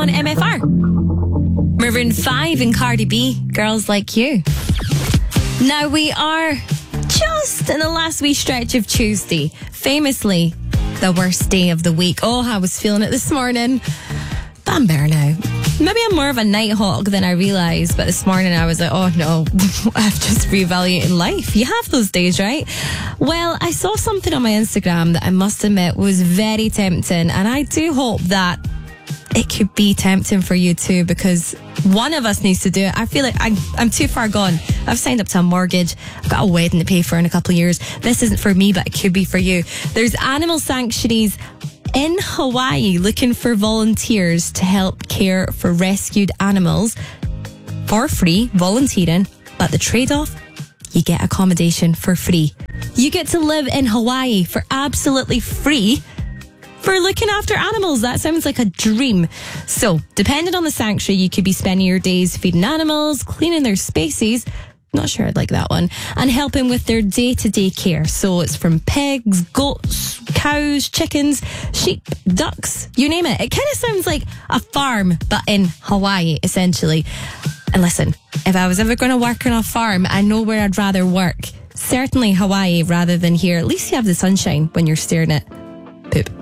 on MFR. Maroon 5 and Cardi B, Girls Like You. Now we are just in the last wee stretch of Tuesday. Famously, the worst day of the week. Oh, I was feeling it this morning. But I'm better now. Maybe I'm more of a night hawk than I realised, but this morning I was like, oh no, I've just reevaluated life. You have those days, right? Well, I saw something on my Instagram that I must admit was very tempting, and I do hope that it could be tempting for you too, because one of us needs to do it. I feel like I'm too far gone. I've signed up to a mortgage. I've got a wedding to pay for in a couple of years. This isn't for me, but it could be for you. There's animal sanctuaries in Hawaii looking for volunteers to help care for rescued animals for free, volunteering, but the trade-off, you get accommodation for free. You get to live in Hawaii for absolutely free for looking after animals. That sounds like a dream. So, depending on the sanctuary, you could be spending your days feeding animals, cleaning their spaces. Not sure I'd like that one. And helping with their day-to-day care. So it's from pigs, goats, cows, chickens, sheep, ducks, you name it. It kind of sounds like a farm, but in Hawaii, essentially. And listen, if I was ever going to work on a farm, I know where I'd rather work. Certainly Hawaii rather than here. At least you have the sunshine when you're staring at poop.